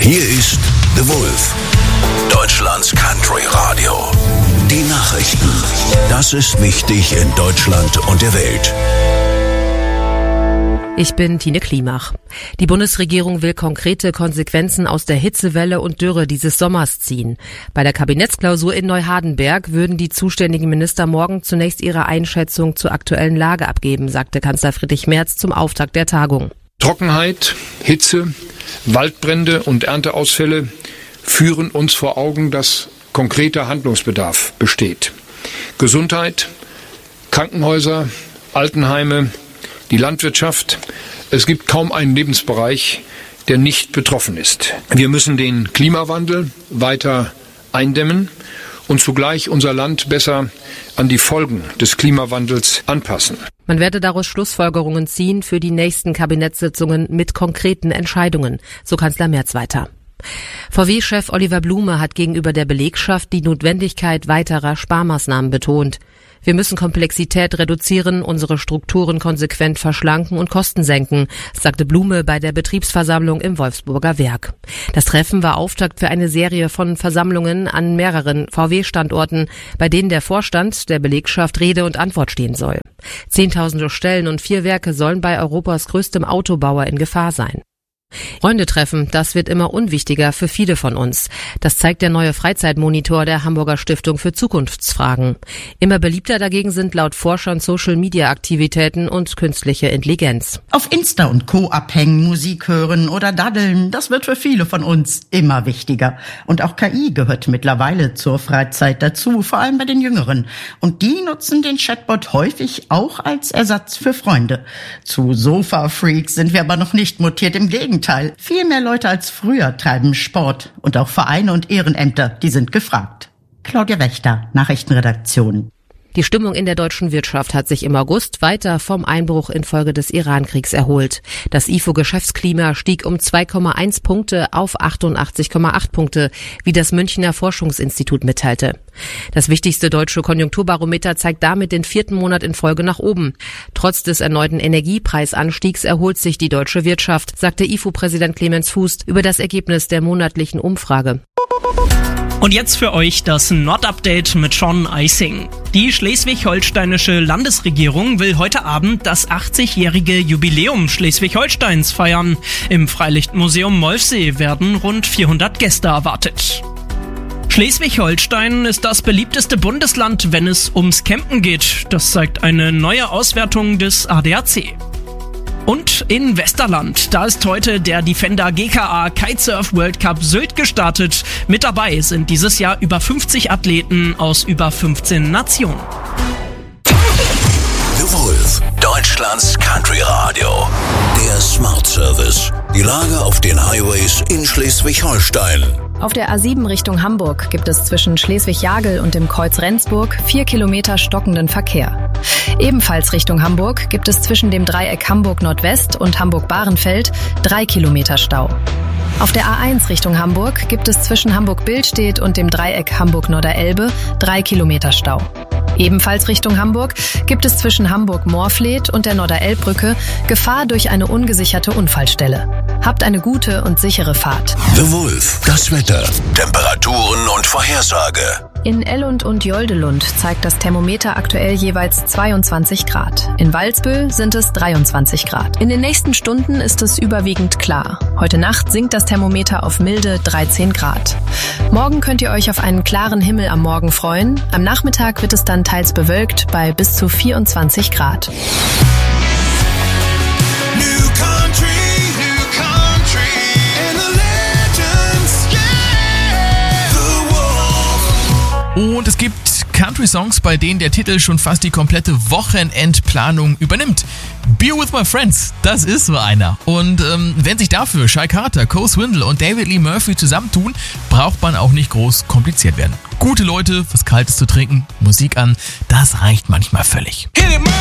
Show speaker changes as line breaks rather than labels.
Hier ist The Wolf, Deutschlands Country Radio. Die Nachrichten. Das ist wichtig in Deutschland und der Welt.
Ich bin Tine Klimach. Die Bundesregierung will konkrete Konsequenzen aus der Hitzewelle und Dürre dieses Sommers ziehen. Bei der Kabinettsklausur in Neuhardenberg würden die zuständigen Minister morgen zunächst ihre Einschätzung zur aktuellen Lage abgeben, sagte Kanzler Friedrich Merz zum Auftakt der Tagung.
Trockenheit, Hitze, Waldbrände und Ernteausfälle führen uns vor Augen, dass konkreter Handlungsbedarf besteht. Gesundheit, Krankenhäuser, Altenheime, die Landwirtschaft. Es gibt kaum einen Lebensbereich, der nicht betroffen ist. Wir müssen den Klimawandel weiter eindämmen und zugleich unser Land besser an die Folgen des Klimawandels anpassen.
Man werde daraus Schlussfolgerungen ziehen für die nächsten Kabinettssitzungen mit konkreten Entscheidungen, so Kanzler Merz weiter. VW-Chef Oliver Blume hat gegenüber der Belegschaft die Notwendigkeit weiterer Sparmaßnahmen betont. Wir müssen Komplexität reduzieren, unsere Strukturen konsequent verschlanken und Kosten senken, sagte Blume bei der Betriebsversammlung im Wolfsburger Werk. Das Treffen war Auftakt für eine Serie von Versammlungen an mehreren VW-Standorten, bei denen der Vorstand der Belegschaft Rede und Antwort stehen soll. Zehntausende Stellen und 4 Werke sollen bei Europas größtem Autobauer in Gefahr sein. Freunde treffen, das wird immer unwichtiger für viele von uns. Das zeigt der neue Freizeitmonitor der Hamburger Stiftung für Zukunftsfragen. Immer beliebter dagegen sind laut Forschern Social-Media-Aktivitäten und künstliche Intelligenz.
Auf Insta und Co. abhängen, Musik hören oder daddeln, das wird für viele von uns immer wichtiger. Und auch KI gehört mittlerweile zur Freizeit dazu, vor allem bei den Jüngeren. Und die nutzen den Chatbot häufig auch als Ersatz für Freunde. Zu Sofa-Freaks sind wir aber noch nicht mutiert, im Gegenteil. Viel mehr Leute als früher treiben Sport und auch Vereine und Ehrenämter, die sind gefragt. Claudia Wächter, Nachrichtenredaktion.
Die Stimmung in der deutschen Wirtschaft hat sich im August weiter vom Einbruch infolge des Iran-Kriegs erholt. Das IFO-Geschäftsklima stieg um 2,1 Punkte auf 88,8 Punkte, wie das Münchner Forschungsinstitut mitteilte. Das wichtigste deutsche Konjunkturbarometer zeigt damit den 4. Monat in Folge nach oben. Trotz des erneuten Energiepreisanstiegs erholt sich die deutsche Wirtschaft, sagte IFO-Präsident Clemens Fuß über das Ergebnis der monatlichen Umfrage.
Und jetzt für euch das Nord-Update mit Sean Eising. Die schleswig-holsteinische Landesregierung will heute Abend das 80-jährige Jubiläum Schleswig-Holsteins feiern. Im Freilichtmuseum Molfsee werden rund 400 Gäste erwartet. Schleswig-Holstein ist das beliebteste Bundesland, wenn es ums Campen geht. Das zeigt eine neue Auswertung des ADAC. Und in Westerland, da ist heute der Defender GKA Kitesurf World Cup Sylt gestartet. Mit dabei sind dieses Jahr über 50 Athleten aus über 15 Nationen.
The Wolf, Deutschlands Country Radio. Der Smart Service. Die Lage auf den Highways in Schleswig-Holstein.
Auf der A7 Richtung Hamburg gibt es zwischen Schleswig-Jagel und dem Kreuz Rendsburg 4 Kilometer stockenden Verkehr. Ebenfalls Richtung Hamburg gibt es zwischen dem Dreieck Hamburg Nordwest und Hamburg-Bahrenfeld 3 Kilometer Stau. Auf der A1 Richtung Hamburg gibt es zwischen Hamburg-Billstedt und dem Dreieck Hamburg-Norderelbe 3 Kilometer Stau. Ebenfalls Richtung Hamburg gibt es zwischen Hamburg-Moorfleet und der Norderelbbrücke Gefahr durch eine ungesicherte Unfallstelle. Habt eine gute und sichere Fahrt.
The Wolf, das Wetter, Temperaturen und Vorhersage.
In Ellund und Joldelund zeigt das Thermometer aktuell jeweils 22 Grad. In Walsbüll sind es 23 Grad. In den nächsten Stunden ist es überwiegend klar. Heute Nacht sinkt das Thermometer auf milde 13 Grad. Morgen könnt ihr euch auf einen klaren Himmel am Morgen freuen. Am Nachmittag wird es dann teils bewölkt bei bis zu 24 Grad.
Und es gibt Country-Songs, bei denen der Titel schon fast die komplette Wochenendplanung übernimmt. Beer with My Friends, das ist so einer. Und wenn sich dafür Shy Carter, Cole Swindle und David Lee Murphy zusammentun, braucht man auch nicht groß kompliziert werden. Gute Leute, was Kaltes zu trinken, Musik an, das reicht manchmal völlig.